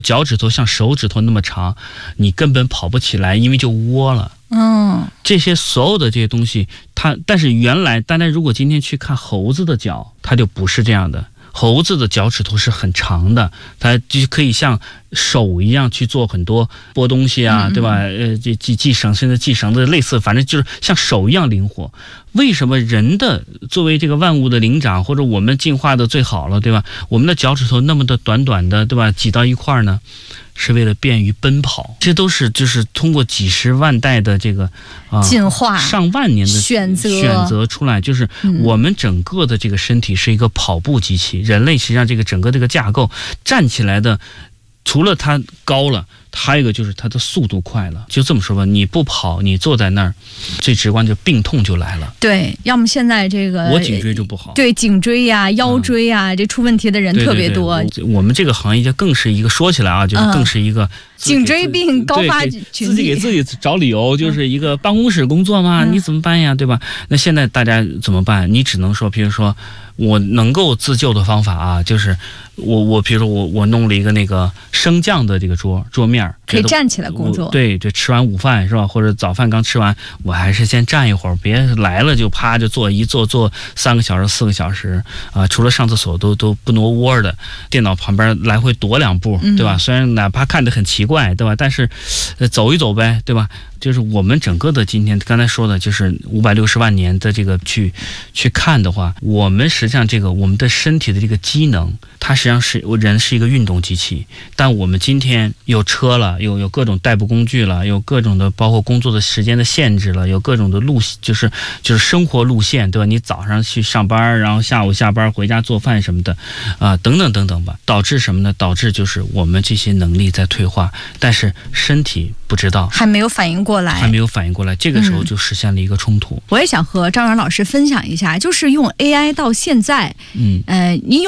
脚趾头像手指头那么长，你根本跑不起来，因为就窝了。这些所有的这些东西，但是原来大家如果今天去看猴子的脚，它就不是这样的。猴子的脚趾头是很长的，它就可以像手一样去做很多拨东西啊，对吧？系绳，甚至系绳子，类似，反正就是像手一样灵活。为什么人的作为这个万物的灵长，或者我们进化的最好了，对吧？我们的脚趾头那么的短短的，对吧？挤到一块呢，是为了便于奔跑。这都是就是通过几十万代的这个进化， 上万年的选择出来，就是我们整个的这个身体是一个跑步机器。人类实际上这个整个这个架构站起来的，除了它高了，还有一个就是它的速度快了。就这么说吧，你不跑，你坐在那儿，最直观就病痛就来了。 对，要么现在这个我颈椎就不好， 对，颈椎呀、腰椎呀，这出问题的人特别多。 对，我们这个行业就更是一个，说起来啊，就是更是一个颈椎病高发群体， 自己给自己找理由，就是一个办公室工作嘛，你怎么办呀，对吧？那现在大家怎么办？你只能说，比如说我能够自救的方法啊，就是我比如说我弄了一个那个升降的这个桌面， 可以站起来工作。 对，这吃完午饭是吧，或者早饭刚吃完，我还是先站一会儿，别来了就趴着坐3个小时4个小时啊，除了上厕所都不挪窝的，电脑旁边来回踱2步，对吧？虽然哪怕看着很奇怪，对吧？但是走一走呗，对吧？就是我们整个的今天刚才说的，就是560万年的这个去看的话，我们实际上这个我们的身体的这个机能，它实际上是人是一个运动机器，但我们今天有车了，有各种代步工具了，有各种的包括工作的时间的限制了，有各种的路就是生活路线，对吧？你早上去上班，然后下午下班回家做饭什么的，等等等等吧，导致什么呢？导致就是我们这些能力在退化，但是身体不知道， 还没有反应过来， 这个时候就实现了一个冲突。 我也想和张元老师分享一下，就是用 AI 到现在，你有